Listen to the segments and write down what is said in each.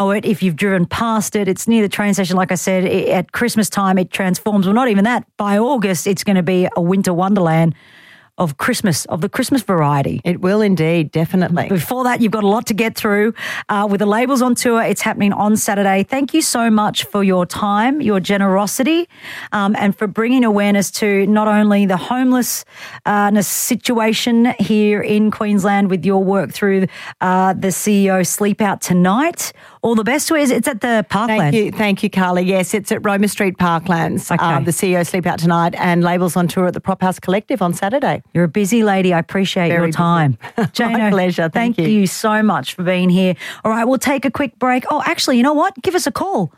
it. If you've driven past it, it's near the train station. Like I said, at Christmas time, it transforms. Well, not even that. By August, it's going to be a winter wonderland of Christmas, of the Christmas variety. It will indeed, definitely. Before that, you've got a lot to get through. With the Labels on Tour, it's happening on Saturday. Thank you so much for your time, your generosity, and for bringing awareness to not only the homelessness situation here in Queensland with your work through the CEO Sleep Out Tonight. All the best to it. It's at the Parkland. Thank you, Carly. Yes, it's at Roma Street Parklands. Okay. The CEO Sleep Out Tonight and Labels on Tour at the Prop House Collective on Saturday. You're a busy lady. I appreciate your time. Jano, my pleasure. Thank you. Thank you so much for being here. All right, we'll take a quick break. Oh, actually, you know what? Give us a call.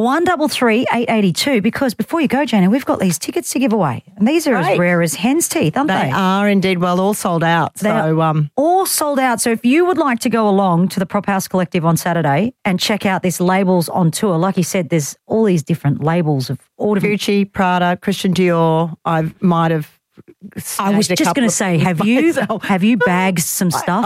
133 882, because before you go, Jana, we've got these tickets to give away. And these are as rare as hen's teeth, aren't they? They are indeed. Well, all sold out. All sold out. So if you would like to go along to the Prop House Collective on Saturday and check out this Labels on Tour, like you said, there's all these different labels of all different... Gucci, Prada, Christian Dior. I might have... I was just going to say, have you bagged some stuff?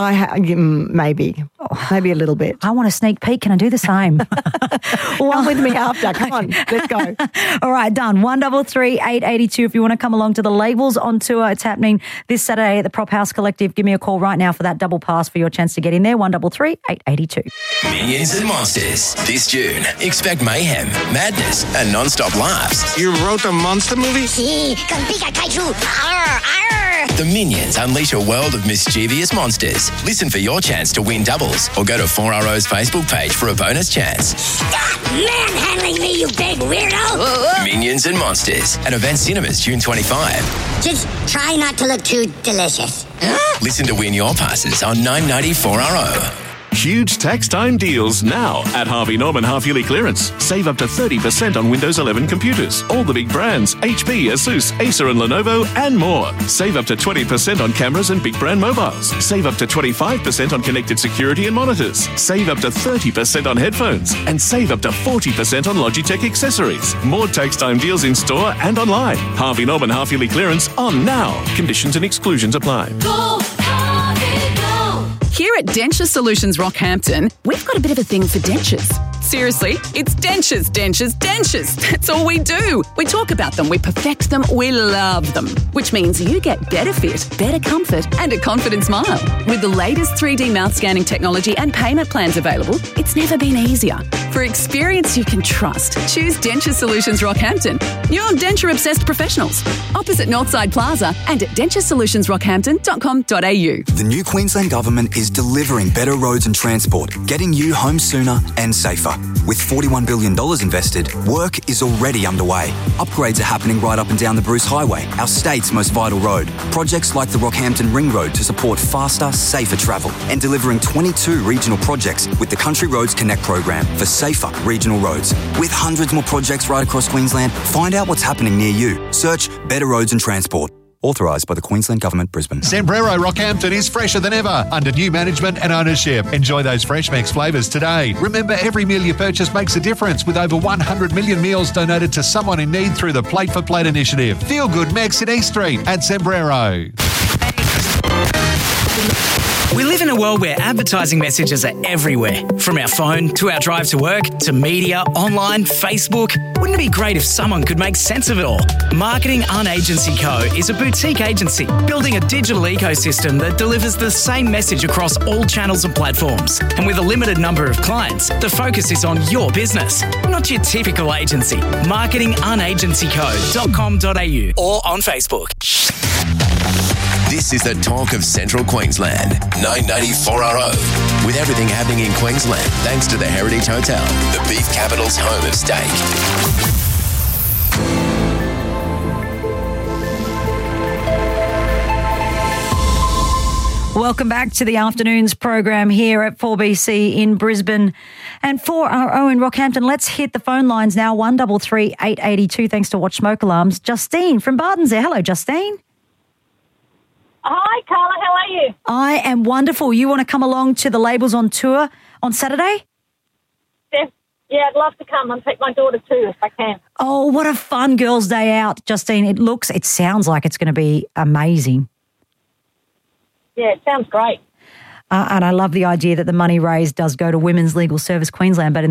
Maybe a little bit. I want a sneak peek. Can I do the same? Come with me after. Come on, let's go. All right, done. 133 882. If you want to come along to the Labels on Tour, it's happening this Saturday at the Prop House Collective. Give me a call right now for that double pass for your chance to get in there. 133 882. Minions and Monsters. This June, expect mayhem, madness, and non-stop laughs. You wrote a monster movie? Sí, con Pika Kaiju. Arr, arr. The Minions unleash a world of mischievous monsters. Listen for your chance to win doubles or go to 4RO's Facebook page for a bonus chance. Stop manhandling me, you big weirdo. Minions and Monsters at Event Cinemas June 25. Just try not to look too delicious. Listen to win your passes on 990 4RO. Huge tax time deals now at Harvey Norman half-yearly clearance. Save up to 30% on Windows 11 computers. All the big brands, HP, Asus, Acer and Lenovo and more. Save up to 20% on cameras and big brand mobiles. Save up to 25% on connected security and monitors. Save up to 30% on headphones. And save up to 40% on Logitech accessories. More tax time deals in store and online. Harvey Norman half-yearly clearance on now. Conditions and exclusions apply. Go, Harvey, go. Here at Denture Solutions Rockhampton, we've got a bit of a thing for dentures. Seriously, it's dentures, dentures, dentures. That's all we do. We talk about them, we perfect them, we love them. Which means you get better fit, better comfort, and a confident smile. With the latest 3D mouth scanning technology and payment plans available, it's never been easier. For experience you can trust, choose Denture Solutions Rockhampton. You're denture-obsessed professionals. Opposite Northside Plaza and at denturesolutions.rockhampton.com.au. The new Queensland Government is delivering better roads and transport, getting you home sooner and safer. With $41 billion invested, work is already underway. Upgrades are happening right up and down the Bruce Highway, our state's most vital road. Projects like the Rockhampton Ring Road to support faster, safer travel, and delivering 22 regional projects with the Country Roads Connect program for safer regional roads. With hundreds more projects right across Queensland, find out what's happening near you. Search Better Roads and Transport. Authorised by the Queensland Government, Brisbane. Sombrero Rockhampton is fresher than ever under new management and ownership. Enjoy those Fresh Max flavours today. Remember, every meal you purchase makes a difference with over 100 million meals donated to someone in need through the Plate for Plate initiative. Feel good Max at East Street at Sombrero. We live in a world where advertising messages are everywhere. From our phone to our drive to work to media, online, Facebook. Wouldn't it be great if someone could make sense of it all? Marketing Unagency Co. is a boutique agency building a digital ecosystem that delivers the same message across all channels and platforms. And with a limited number of clients, the focus is on your business, not your typical agency. marketingunagencyco.com.au or on Facebook. This is the talk of Central Queensland, 990 4RO. With everything happening in Queensland, thanks to the Heritage Hotel, the beef capital's home of steak. Welcome back to the afternoons program here at 4BC in Brisbane and 4RO in Rockhampton. Let's hit the phone lines now, 133 882, thanks to Watch Smoke Alarms. Justine from Bardens there. Hello, Justine. Hi, Carla. How are you? I am wonderful. You want to come along to the Labels on Tour on Saturday? Yeah, I'd love to come and take my daughter too if I can. Oh, what a fun girls' day out, Justine. It sounds like it's going to be amazing. Yeah, it sounds great. And I love the idea that the money raised does go to Women's Legal Service Queensland, but in